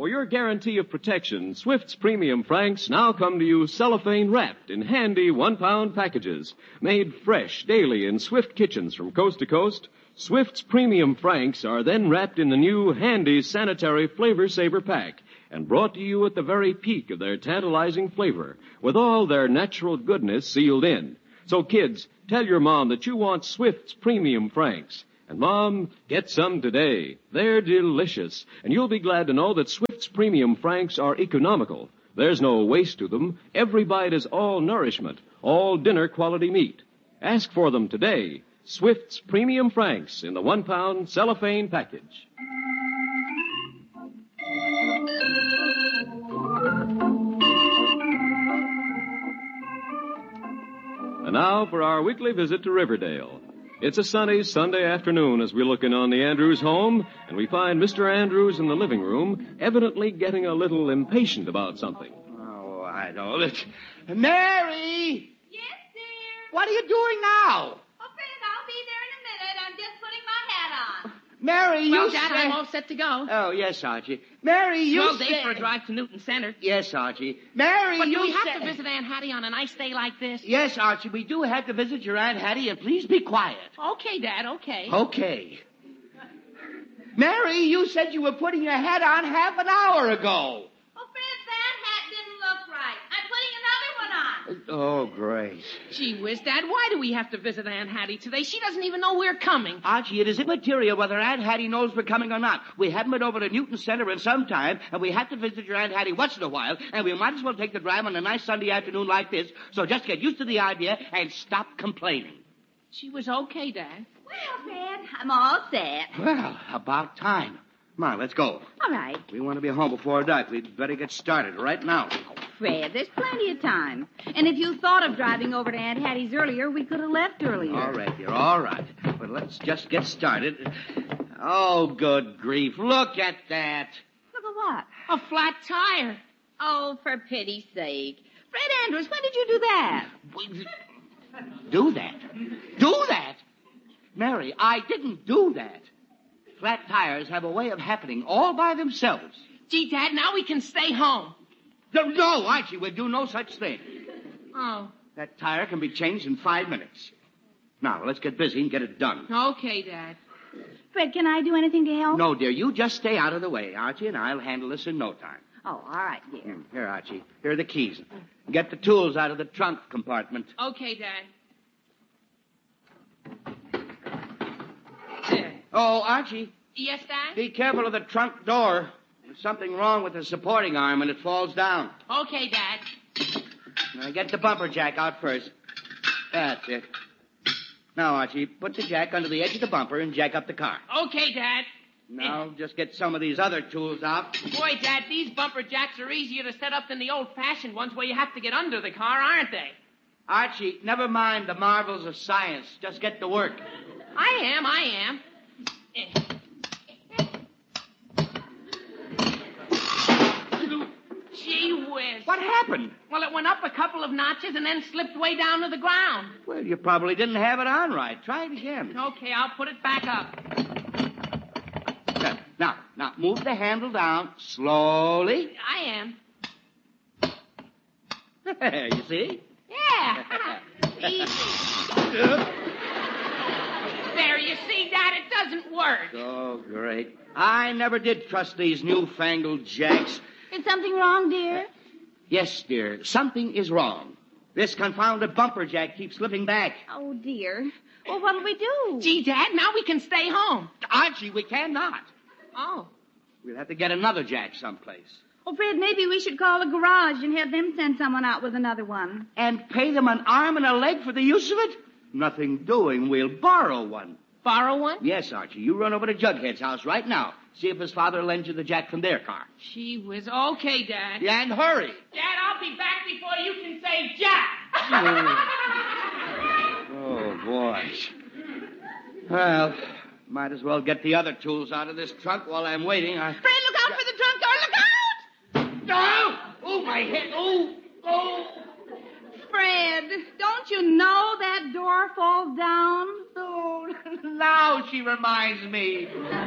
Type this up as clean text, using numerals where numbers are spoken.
For your guarantee of protection, Swift's Premium Franks now come to you cellophane wrapped in handy 1-pound packages. Made fresh daily in Swift kitchens from coast to coast, Swift's Premium Franks are then wrapped in the new handy sanitary Flavor Saver pack and brought to you at the very peak of their tantalizing flavor, with all their natural goodness sealed in. So kids, tell your mom that you want Swift's Premium Franks. And Mom, get some today. They're delicious, and you'll be glad to know that Swift's Premium Franks are economical. There's no waste to them. Every bite is all nourishment, all dinner quality meat. Ask for them today. Swift's Premium Franks in the 1-pound cellophane package. And now for our weekly visit to Riverdale. It's a sunny Sunday afternoon as we look in on the Andrews home, and we find Mr. Andrews in the living room, evidently getting a little impatient about something. Oh, I know it. Mary! Yes, dear? What are you doing now? Oh, Fred, I'll be there in a minute. I'm just putting my hat on. Mary, Well, you Dad, said... I'm all set to go. Oh, yes, Archie. Mary, you Well, said... day for a drive to Newton Center. Yes, Archie. Mary, But you do we have said... to visit Aunt Hattie on a nice day like this? Yes, Archie, we do have to visit your Aunt Hattie, and please be quiet. Okay, Dad, okay. Okay. Mary, you said you were putting your hat on half an hour ago. Oh, Fred, that hat didn't look right. I'm putting another one on. Oh, great. Gee whiz, Dad, why do we have to visit Aunt Hattie today? She doesn't even know we're coming. Archie, it is immaterial whether Aunt Hattie knows we're coming or not. We haven't been over to Newton Center in some time, and we have to visit your Aunt Hattie once in a while, and we might as well take the drive on a nice Sunday afternoon like this, so just get used to the idea and stop complaining. She was okay, Dad. Well, Fred, I'm all set. Well, about time. Come on, let's go. All right. We want to be home before dark. We'd better get started right now. Fred, there's plenty of time. And if you thought of driving over to Aunt Hattie's earlier, we could have left earlier. All right, dear, all right. But let's just get started. Oh, good grief. Look at that. Look at what? A flat tire. Oh, for pity's sake. Fred Andrews, when did you do that? Do that? Do that? Mary, I didn't do that. Flat tires have a way of happening all by themselves. Gee, Dad, now we can stay home. No, Archie, we'll do no such thing. Oh, That tire can be changed in 5 minutes. Now, let's get busy and get it done. okay, Dad. Fred, can I do anything to help? No, dear, you just stay out of the way. Archie and I'll handle this in no time. Oh, all right, dear. Here, Archie. Here are the keys. Get the tools out of the trunk compartment. Okay, Dad. There. Oh, Archie, Yes, Dad? be careful of the trunk door. There's something wrong with the supporting arm and it falls down. Okay, Dad. Now, get the bumper jack out first. That's it. Now, Archie, put the jack under the edge of the bumper and jack up the car. Okay, Dad. Now, just get some of these other tools out. Boy, Dad, these bumper jacks are easier to set up than the old-fashioned ones where you have to get under the car, aren't they? Archie, never mind the marvels of science. Just get to work. I am. Gee whiz. What happened? Well, it went up a couple of notches and then slipped way down to the ground. Well, you probably didn't have it on right. Try it again. Okay, I'll put it back up. Good. Now, move the handle down slowly. I am. You see? Yeah. Easy. There, you see, Dad, it doesn't work. Oh, great. I never did trust these newfangled jacks. Is something wrong, dear? Yes, dear, something is wrong. This confounded bumper jack keeps slipping back. Oh, dear. Well, what'll we do? Gee, Dad, now we can stay home. Archie, we cannot. Oh. We'll have to get another jack someplace. Oh, Fred, maybe we should call a garage and have them send someone out with another one. And pay them an arm and a leg for the use of it? Nothing doing. We'll borrow one. Borrow one? Yes, Archie. You run over to Jughead's house right now. See if his father lends you the jack from their car. Gee whiz. Okay, Dad. Yeah, and hurry. Dad, I'll be back before you can say Jack. Oh, boy. Well, might as well get the other tools out of this trunk while I'm waiting. Fred, look out for the trunk door. Look out! Oh! Oh, my head. Oh! Oh! Fred, don't you know that door falls down? Oh, now she reminds me.